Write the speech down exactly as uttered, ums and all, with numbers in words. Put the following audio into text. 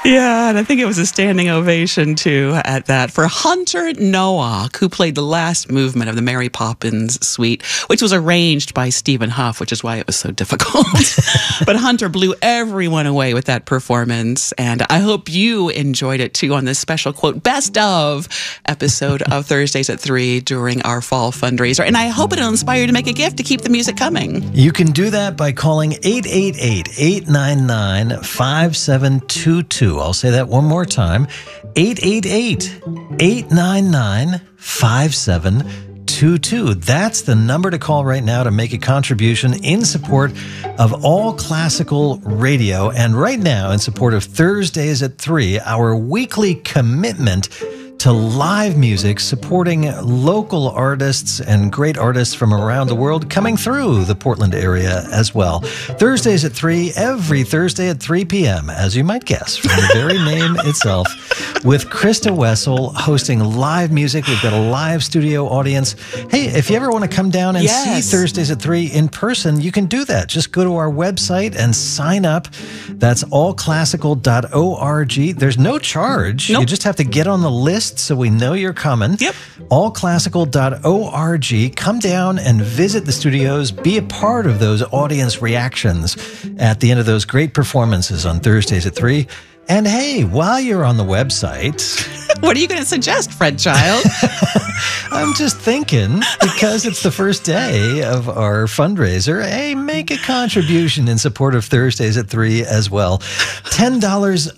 Yeah, and I think it was a standing ovation, too, at that for Hunter Nowak, who played the last movement of the Mary Poppins suite, which was arranged by Stephen Huff, which is why it was so difficult. But Hunter blew everyone away with that performance, and I hope you enjoyed it, too, on this special, quote, best of episode of Thursdays at three during our fall fundraiser. And I hope it'll inspire you to make a gift to keep the music coming. You can do that by calling eight eight eight, eight nine nine, five seven two two. I'll say that one more time. eight eight eight, eight nine nine, five seven two two. That's the number to call right now to make a contribution in support of All Classical Radio. And right now, in support of Thursdays at three, our weekly commitment to live music, supporting local artists and great artists from around the world coming through the Portland area as well. Thursdays at three, every Thursday at three p.m., as you might guess from the very name itself, with Krista Wessel hosting live music. We've got a live studio audience. Hey, if you ever want to come down and yes. see Thursdays at three in person, you can do that. Just go to our website and sign up. That's all classical dot org. There's no charge. Nope. You just have to get on the list so we know you're coming. Yep. all classical dot org. Come down and visit the studios. Be a part of those audience reactions at the end of those great performances on Thursdays at three. And hey, while you're on the website... What are you going to suggest, Fred Child? I'm just thinking, because it's the first day of our fundraiser, hey, make a contribution in support of Thursdays at three as well. ten dollars